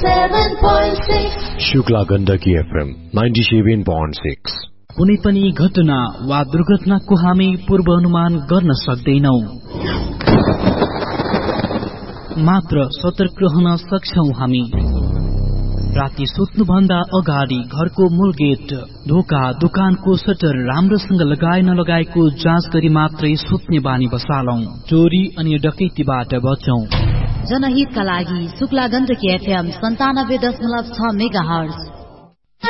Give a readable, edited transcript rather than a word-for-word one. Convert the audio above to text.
Shukla Gandaki FM 97.6। कुनै पनि घटना वा दुर्घटनाको हामी पूर्वानुमान गर्न सक्दैनौ, मात्र सतर्क रहन सक्छौ हामी। राति सुत्नुभन्दा अगाडि घरको मूल गेट, ढोका, दोकानको सटर राम्रोसँग लगाए नलगाएको जाँच गरी मात्रै सुत्ने बानी बसालौं। चोरी अनि डकैतीबाट बचौं। जनहितका लागि शुक्ला गण्डकी FM 97.6 मेगाहर्ज